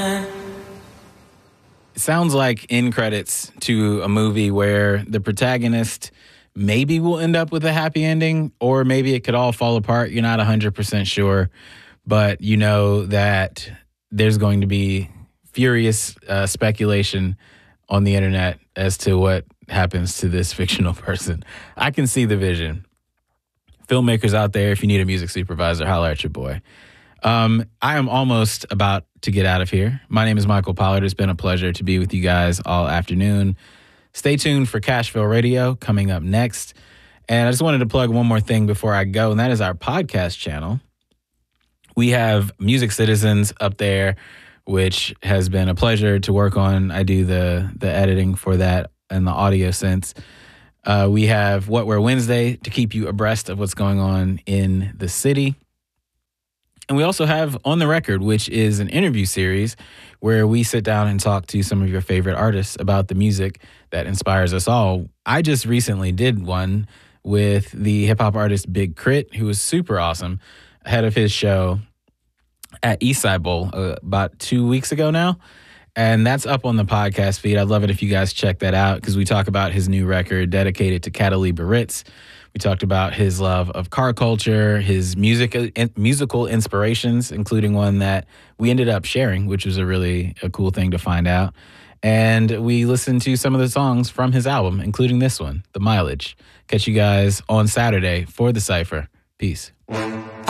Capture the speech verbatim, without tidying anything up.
It sounds like end credits to a movie where the protagonist maybe will end up with a happy ending, or maybe it could all fall apart. You're not one hundred percent sure, but you know that there's going to be furious uh, speculation on the internet as to what happens to this fictional person. I can see the vision. Filmmakers out there, if you need a music supervisor, holler at your boy. Um, I am almost about to get out of here. My name is Michael Pollard. It's been a pleasure to be with you guys all afternoon. Stay tuned for Cashville Radio coming up next. And I just wanted to plug one more thing before I go, and that is our podcast channel. We have Music Citizens up there, which has been a pleasure to work on. I do the the editing for that in the audio sense. Uh, we have What We're Wednesday to keep you abreast of what's going on in the city. And we also have On the Record, which is an interview series where we sit down and talk to some of your favorite artists about the music that inspires us all. I just recently did one with the hip-hop artist Big Crit, who was super awesome, ahead of his show at Eastside Bowl uh, about two weeks ago now. And that's up on the podcast feed. I'd love it if you guys check that out because we talk about his new record dedicated to Catalina Ritz. We talked about his love of car culture, his music, musical inspirations, including one that we ended up sharing, which was a really a cool thing to find out. And we listened to some of the songs from his album, including this one, The Mileage. Catch you guys on Saturday for The Cypher. Peace.